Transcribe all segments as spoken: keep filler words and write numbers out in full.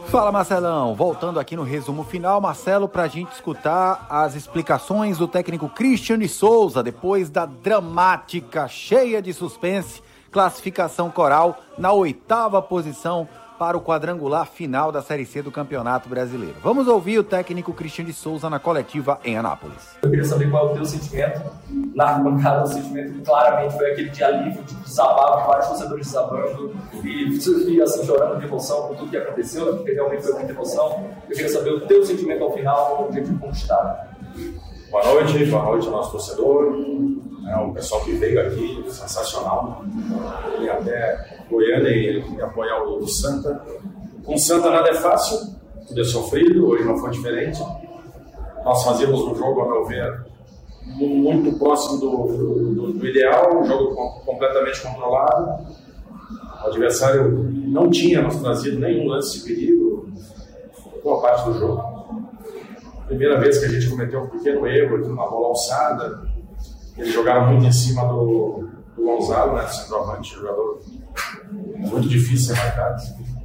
Fala, Marcelão, voltando aqui no resumo final, Marcelo, para a gente escutar as explicações do técnico Cristiane Souza depois da dramática, cheia de suspense, classificação coral na oitava posição para o quadrangular final da Série C do Campeonato Brasileiro. Vamos ouvir o técnico Cristiane Souza na coletiva em Anápolis. Eu queria saber qual é o teu sentimento. Na arquibancada, o sentimento que claramente foi aquele de alívio, de desabafo, vários torcedores desabando e, e assim, chorando de emoção por tudo que aconteceu, porque realmente foi muita emoção. Eu queria saber o teu sentimento ao final, o objetivo conquistado. Boa noite, boa noite ao nosso torcedor, é, o pessoal que veio aqui, sensacional, e até Goiânia e apoiar o Santa. Com o Santa nada é fácil, tudo é sofrido, hoje não foi diferente. Nós fazíamos um jogo, a meu ver, muito próximo do, do, do ideal, um jogo completamente controlado. O adversário não tinha nos trazido nenhum lance de perigo, boa parte do jogo. Primeira vez que a gente cometeu um pequeno erro aqui numa bola alçada, eles jogaram muito em cima do, do Gonzalo, né, do centroavante, jogador muito difícil ser marcado.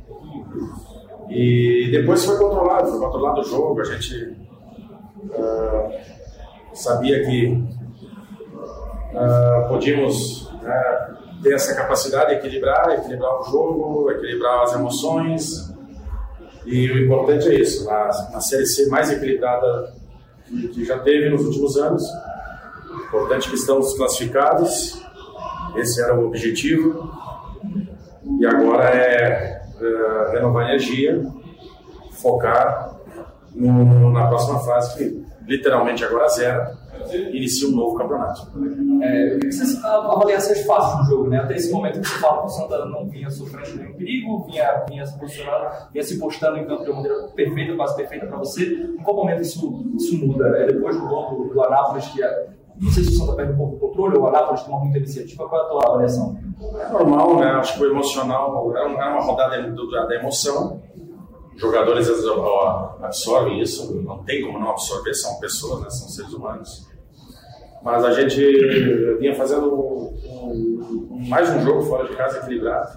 E depois foi controlado, foi controlado o jogo, a gente uh, sabia que uh, podíamos uh, ter essa capacidade de equilibrar, equilibrar o jogo, equilibrar as emoções. E o importante é isso, na, na Série C mais equilibrada que, que já teve nos últimos anos. O importante é que estamos classificados, esse era o objetivo. E agora é, é renovar a energia, focar no, na próxima fase, que literalmente agora zero, inicia um novo campeonato. É, eu queria que você avaliasse as fases do jogo, né? Até esse momento que você fala que o Santa não vinha sofrendo nenhum perigo, vinha, vinha se posicionando, vinha se postando em campo de uma maneira perfeita, quase perfeita para você. Em qual momento isso, isso muda? É depois do gol do, do Anápolis, que é, não sei se o Santa perde um pouco o controle, ou o Anápolis toma muita iniciativa, qual é a tua avaliação? É normal, né? Acho que o emocional é uma rodada da emoção. Os jogadores absorvem isso, não tem como não absorver, são pessoas, né? São seres humanos. Mas a gente vinha fazendo um, um, mais um jogo fora de casa equilibrado.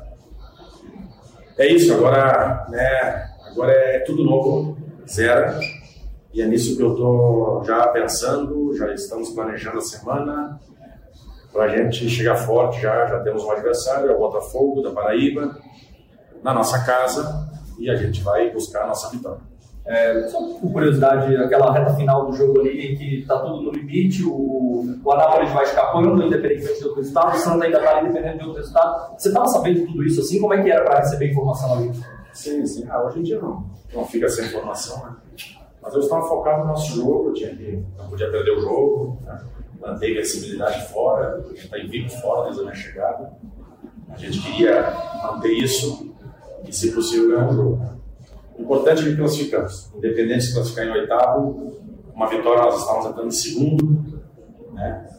É isso, agora, né, agora é tudo novo, zero. E é nisso que eu estou já pensando, já estamos planejando a semana para a gente chegar forte. Já, já temos um adversário, é o Botafogo da Paraíba, na nossa casa, e a gente vai buscar a nossa vitória. É, só por curiosidade, aquela reta final do jogo ali em que está tudo no limite, o, o Anápolis vai escapando, independentemente do outro resultado, o Santa ainda está ali dependendo do outro resultado. Você estava sabendo de tudo isso assim? Como é que era para receber informação ali? Sim, sim. Ah, hoje em dia não, não fica sem informação, né? Mas eu estava focado no nosso jogo, tinha que, não podia perder o jogo, né? Manter a invencibilidade fora, a gente está invicto fora desde a minha chegada. A gente queria manter isso e, se possível, ganhar o jogo. O importante é que classificamos. Independente de classificar em oitavo, uma vitória nós estávamos entrando em segundo, né?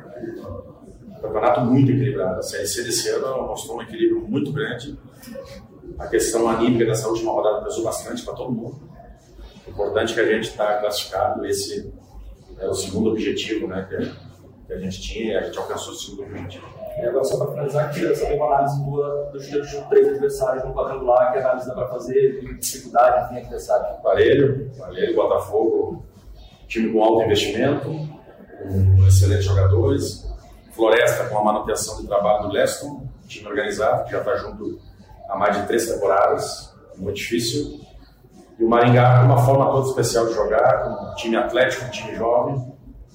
Um campeonato muito equilibrado. A Série C desse ano mostrou um equilíbrio muito grande. A questão anímica dessa última rodada pesou bastante para todo mundo. O importante é que a gente está classificado. Esse é o segundo objetivo, né, que a gente tinha, e a gente alcançou o segundo objetivo. E agora, só para finalizar, queria saber uma análise boa dos teus três adversários no quadrangular, que análise dá para fazer, de dificuldade, enfim, adversário. Parelho, Parelho, Botafogo, time com alto investimento, com excelentes jogadores. Floresta, com a manutenção de trabalho do Leston, time organizado, que já está junto há mais de três temporadas, muito difícil. E o Maringá, com uma forma toda especial de jogar, com um time atlético, um time jovem,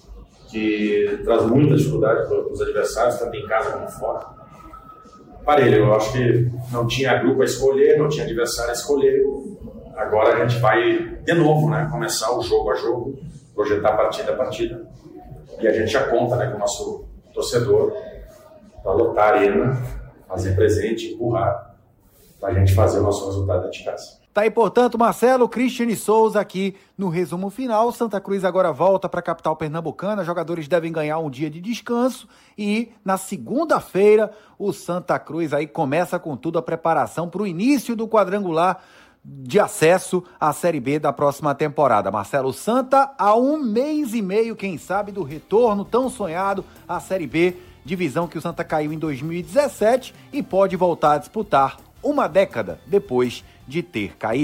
que traz muita dificuldade para os adversários, tanto em casa como fora. Parelho, eu acho que não tinha grupo a escolher, não tinha adversário a escolher. Agora a gente vai, de novo, né, começar o jogo a jogo, projetar partida a partida. E a gente já conta, né, com o nosso torcedor para lotar a arena, fazer presente, empurrar, para a gente fazer o nosso resultado dentro de casa. Tá aí, portanto, Marcelo, Cristiane Souza aqui no resumo final. Santa Cruz agora volta para a capital pernambucana. Jogadores devem ganhar um dia de descanso e na segunda-feira o Santa Cruz aí começa com tudo a preparação para o início do quadrangular de acesso à Série B da próxima temporada. Marcelo, Santa há um mês e meio, quem sabe, do retorno tão sonhado à Série B, divisão que o Santa caiu em dois mil e dezessete e pode voltar a disputar uma década depois de ter caído.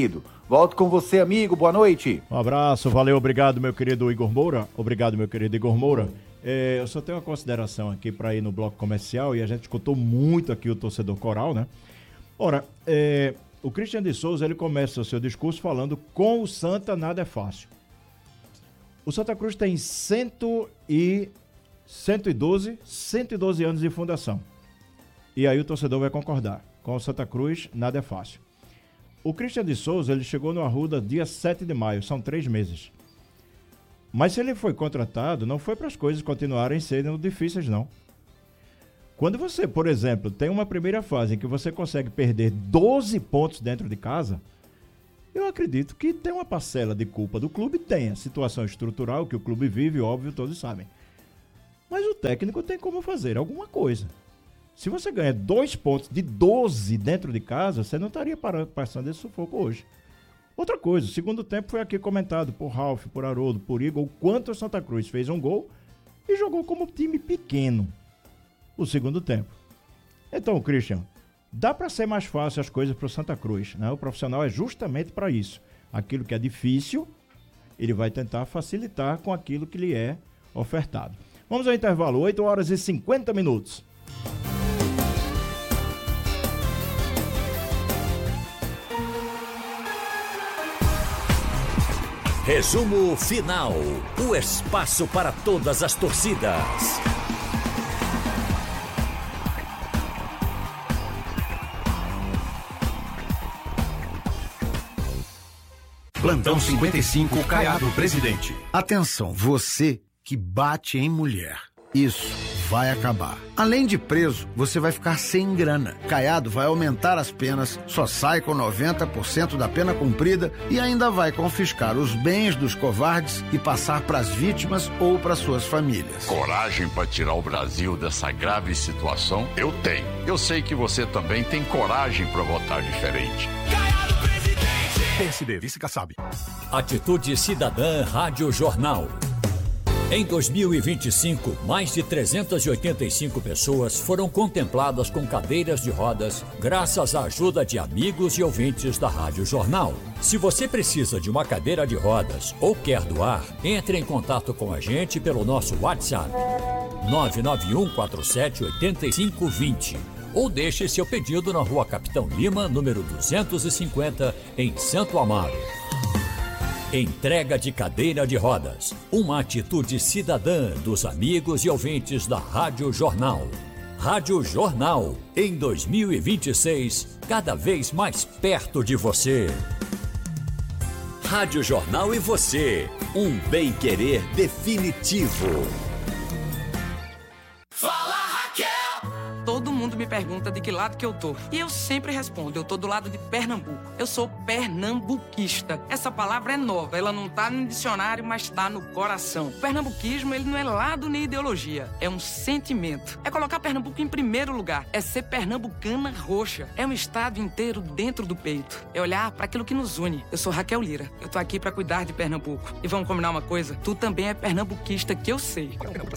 Volto com você, amigo. Boa noite. Um abraço, valeu, obrigado, meu querido Igor Moura. Obrigado, meu querido Igor Moura. É, eu só tenho uma consideração aqui para ir no bloco comercial, e a gente escutou muito aqui o torcedor coral, né? Ora, é, o Christian de Souza, ele começa o seu discurso falando: com o Santa nada é fácil. O Santa Cruz tem cento e doze anos de fundação. E aí o torcedor vai concordar. Com o Santa Cruz nada é fácil. O Christian de Souza, ele chegou no Arruda dia sete de maio, são três meses. Mas se ele foi contratado, não foi para as coisas continuarem sendo difíceis, não. Quando você, por exemplo, tem uma primeira fase em que você consegue perder doze pontos dentro de casa, eu acredito que tem uma parcela de culpa do clube, tem a situação estrutural que o clube vive, óbvio, todos sabem. Mas o técnico tem como fazer alguma coisa. Se você ganha dois pontos de doze dentro de casa, você não estaria passando esse sufoco hoje. Outra coisa, o segundo tempo foi aqui comentado por Ralf, por Haroldo, por Igor, o quanto o Santa Cruz fez um gol e jogou como time pequeno o segundo tempo. Então, Christian, dá para ser mais fácil as coisas para o Santa Cruz, né? O profissional é justamente para isso. Aquilo que é difícil, ele vai tentar facilitar com aquilo que lhe é ofertado. Vamos ao intervalo, oito horas e cinquenta minutos. Resumo final, o espaço para todas as torcidas. Plantão cinquenta e cinco, Caiado Presidente. Atenção, você que bate em mulher. Isso vai acabar. Além de preso, você vai ficar sem grana. Caiado vai aumentar as penas, só sai com noventa por cento da pena cumprida e ainda vai confiscar os bens dos covardes e passar para as vítimas ou para suas famílias. Coragem para tirar o Brasil dessa grave situação? Eu tenho. Eu sei que você também tem coragem para votar diferente. Caiado Presidente! P S D, vice-Kassab. Atitude Cidadã Rádio Jornal. Em dois mil e vinte e cinco, mais de trezentas e oitenta e cinco pessoas foram contempladas com cadeiras de rodas graças à ajuda de amigos e ouvintes da Rádio Jornal. Se você precisa de uma cadeira de rodas ou quer doar, entre em contato com a gente pelo nosso WhatsApp nove nove um quatro sete oito cinco dois zero ou deixe seu pedido na Rua Capitão Lima, número duzentos e cinquenta, em Santo Amaro. Entrega de cadeira de rodas, uma atitude cidadã dos amigos e ouvintes da Rádio Jornal. Rádio Jornal, em dois mil e vinte e seis, cada vez mais perto de você. Rádio Jornal e você, um bem-querer definitivo. Todo mundo me pergunta de que lado que eu tô. E eu sempre respondo, eu tô do lado de Pernambuco. Eu sou pernambuquista. Essa palavra é nova, ela não tá no dicionário, mas tá no coração. O pernambuquismo, ele não é lado nem ideologia, é um sentimento. É colocar Pernambuco em primeiro lugar, é ser pernambucana roxa. É um estado inteiro dentro do peito. É olhar para aquilo que nos une. Eu sou Raquel Lira, eu tô aqui para cuidar de Pernambuco. E vamos combinar uma coisa? Tu também é pernambuquista, que eu sei.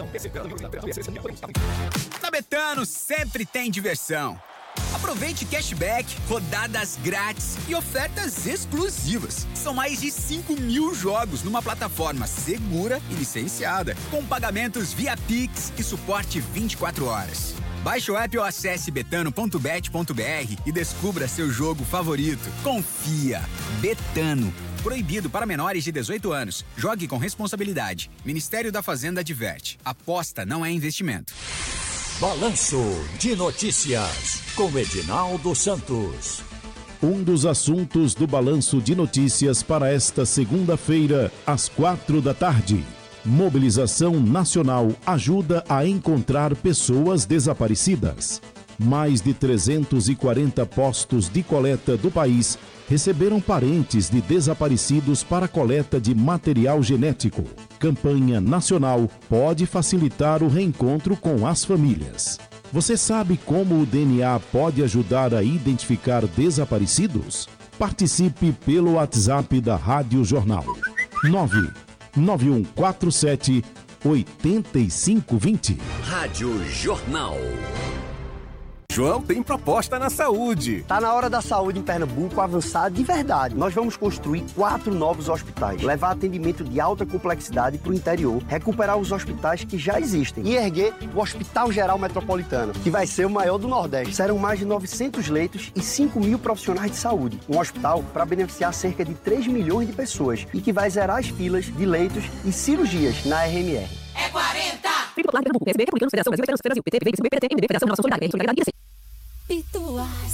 Na Betano sempre tem diversão. Aproveite cashback, rodadas grátis e ofertas exclusivas. São mais de cinco mil jogos numa plataforma segura e licenciada, com pagamentos via Pix e suporte vinte e quatro horas. Baixe o app ou acesse betano ponto bet ponto br e descubra seu jogo favorito. Confia. Betano. Proibido para menores de dezoito anos. Jogue com responsabilidade. Ministério da Fazenda adverte. Aposta não é investimento. Balanço de Notícias, com Edinaldo Santos. Um dos assuntos do Balanço de Notícias para esta segunda-feira, às quatro da tarde. Mobilização nacional ajuda a encontrar pessoas desaparecidas. Mais de trezentos e quarenta postos de coleta do país receberam parentes de desaparecidos para coleta de material genético. Campanha nacional pode facilitar o reencontro com as famílias. Você sabe como o D N A pode ajudar a identificar desaparecidos? Participe pelo WhatsApp da Rádio Jornal. nove nove um quatro sete oito cinco dois zero. Rádio Jornal. João tem proposta na saúde. Tá na hora da saúde em Pernambuco avançar de verdade. Nós vamos construir quatro novos hospitais, levar atendimento de alta complexidade para o interior, recuperar os hospitais que já existem e erguer o Hospital Geral Metropolitano, que vai ser o maior do Nordeste. Serão mais de novecentos leitos e cinco mil profissionais de saúde. Um hospital para beneficiar cerca de três milhões de pessoas e que vai zerar as filas de leitos e cirurgias na R M R. É quarenta! Popular de Pernambuco, P S B, Republicanos, Federação Brasil, Federação Brasil, P T, M D B, Federação Relação Solidária, Solidariedade e